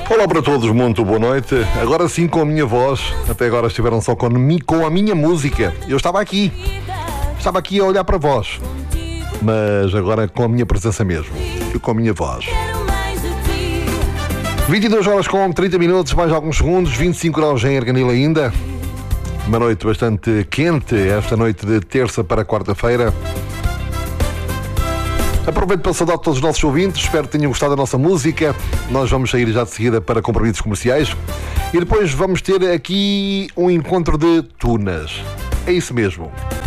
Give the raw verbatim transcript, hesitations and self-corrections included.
Olá para todos, muito boa noite. Agora sim com a minha voz. Até agora estiveram só com, com a minha música. Eu estava aqui. Estava aqui a olhar para vós. Mas agora com a minha presença mesmo. E com a minha voz. vinte e duas horas com trinta minutos, mais alguns segundos. vinte e cinco graus em Arganil ainda. Uma noite bastante quente. Esta noite de terça para quarta-feira. Aproveito para saudar todos os nossos ouvintes, espero que tenham gostado da nossa música. Nós vamos sair já de seguida para compromissos comerciais e depois vamos ter aqui um encontro de tunas. É isso mesmo.